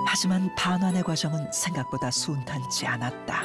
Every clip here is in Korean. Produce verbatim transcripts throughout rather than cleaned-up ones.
하지만 반환의 과정은 생각보다 순탄치 않았다.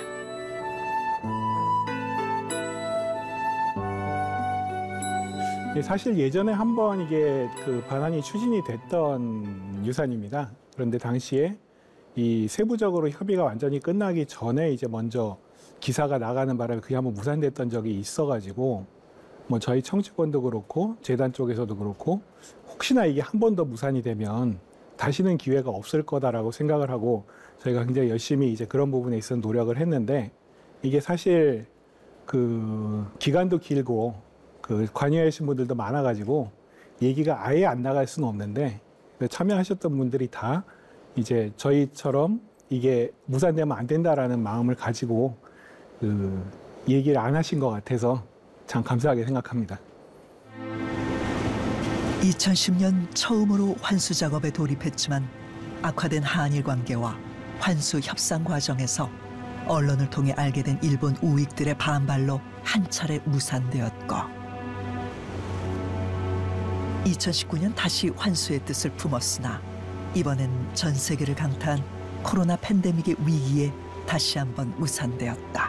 사실 예전에 한번 이게 그 반환이 추진이 됐던 유산입니다. 그런데 당시에 이 세부적으로 협의가 완전히 끝나기 전에 이제 먼저 기사가 나가는 바람에 그게 한번 무산됐던 적이 있어가지고 뭐 저희 청취권도 그렇고 재단 쪽에서도 그렇고 혹시나 이게 한 번 더 무산이 되면 다시는 기회가 없을 거다라고 생각을 하고 저희가 굉장히 열심히 이제 그런 부분에 있어서 노력을 했는데 이게 사실 그 기간도 길고 그 관여하신 분들도 많아가지고 얘기가 아예 안 나갈 수는 없는데 참여하셨던 분들이 다 이제 저희처럼 이게 무산되면 안 된다라는 마음을 가지고 그 얘기를 안 하신 것 같아서 참 감사하게 생각합니다. 이천십 년 처음으로 환수 작업에 돌입했지만 악화된 한일 관계와 환수 협상 과정에서 언론을 통해 알게 된 일본 우익들의 반발로 한 차례 무산되었고 이천십구 년 다시 환수의 뜻을 품었으나 이번엔 전 세계를 강타한 코로나 팬데믹의 위기에 다시 한번 무산되었다.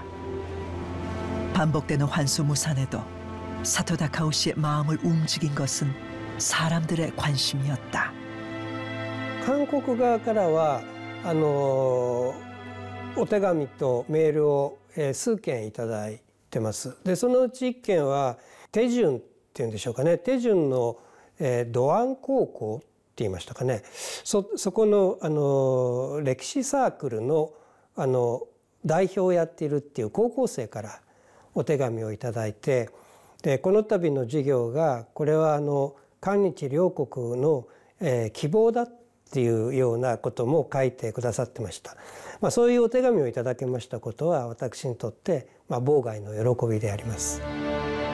반복되는 환수 무산에도 사토 다카오씨의 마음을 움직인 것은 사람들의 관심이었다. 한국側からはあのお手紙とメールを数件いただいてます。でそのうちいっけんは手順っていうんでしょうかね。手順のドアン高校って言いましたかね。そそこのあの歴史サークルのあの代表をやっているっていう高校生からお手紙をいただいて、でこの度の授業がこれはあの韓日両国の、えー、希望だっていうようなことも書いてくださってました。そういうお手紙をいただけましたことは私にとって、まあ、妨害の喜びであります。